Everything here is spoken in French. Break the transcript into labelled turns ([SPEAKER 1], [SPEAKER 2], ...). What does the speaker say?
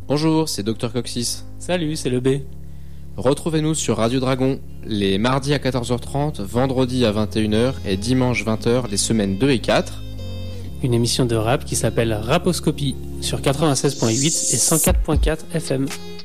[SPEAKER 1] Bonjour, c'est Dr Coxis.
[SPEAKER 2] Salut, c'est le B.
[SPEAKER 1] Retrouvez-nous sur Radio Dragon les mardis à 14h30, vendredi à 21h et dimanche 20h les semaines 2 et 4.
[SPEAKER 2] Une émission de rap qui s'appelle Raposcopie sur 96.8 et 104.4 FM.